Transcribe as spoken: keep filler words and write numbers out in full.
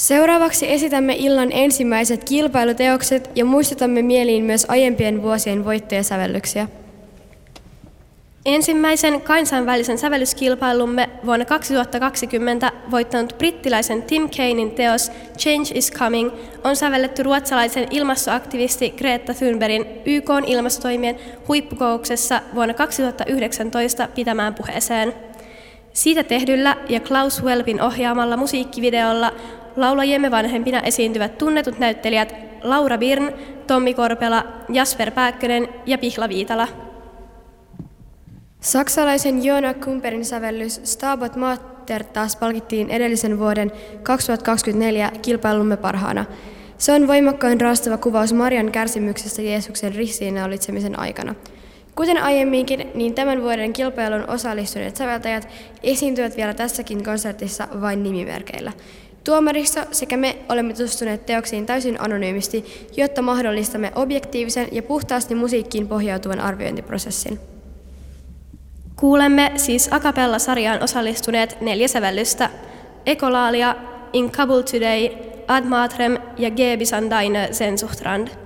Seuraavaksi esitämme illan ensimmäiset kilpailuteokset ja muistutamme mieliin myös aiempien vuosien voittajasävellyksiä. Ensimmäisen kansainvälisen sävellyskilpailumme vuonna kaksituhattakaksikymmentä voittanut brittiläisen Tim Kainin teos Change is Coming on sävelletty ruotsalaisen ilmastoaktivisti Greta Thunbergin Y K:n ilmastotoimien huippukokouksessa vuonna kaksituhattayhdeksäntoista pitämään puheeseen. Siitä tehdyllä ja Klaus Welbin ohjaamalla musiikkivideolla laulajiemme vanhempina esiintyvät tunnetut näyttelijät Laura Birn, Tommi Korpela, Jasper Pääkkönen ja Pihla Viitala. Saksalaisen Joona Kumperin sävellys Stabat Mater taas palkittiin edellisen vuoden kaksituhattakaksikymmentäneljä kilpailumme parhaana. Se on voimakkain raastava kuvaus Marian kärsimyksestä Jeesuksen ristiinnaulitsemisen aikana. Kuten aiemminkin, niin tämän vuoden kilpailun osallistuneet säveltäjät esiintyvät vielä tässäkin konsertissa vain nimimerkeillä. Tuomaristo sekä me olemme tutustuneet teoksiin täysin anonyymisti, jotta mahdollistamme objektiivisen ja puhtaasti musiikkiin pohjautuvan arviointiprosessin. Kuulemme siis a cappella-sarjaan osallistuneet neljä sävellystä: Ekolalia, In Kabul Today, Ad Matrem ja Ge bis an deine Sehnsucht Rand.